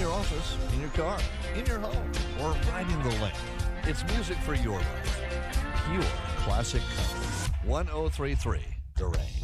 your office, in your car, in your home, or riding the lake. It's music for your life. Pure classic country. 1033 The Range.